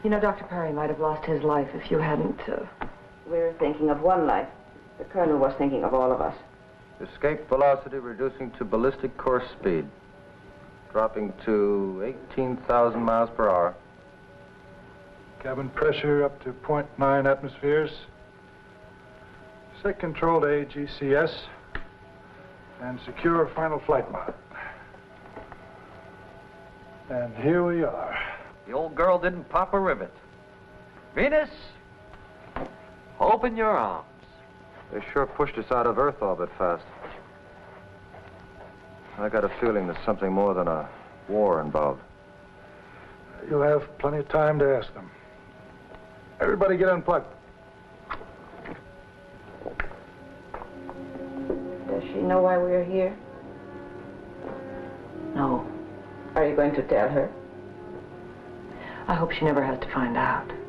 You know, Dr. Perry might have lost his life if you hadn't, We're thinking of one life. The Colonel was thinking of all of us. Escape velocity reducing to ballistic course speed. Dropping to 18,000 miles per hour. Cabin pressure up to 0.9 atmospheres. Set control to AGCS. And secure final flight mode. And here we are. The old girl didn't pop a rivet. Venus, open your arms. They sure pushed us out of Earth orbit fast. I got a feeling there's something more than a war involved. You'll have plenty of time to ask them. Everybody get unplugged. Does she know why we're here? no. Are you going to tell her? I hope she never has to find out.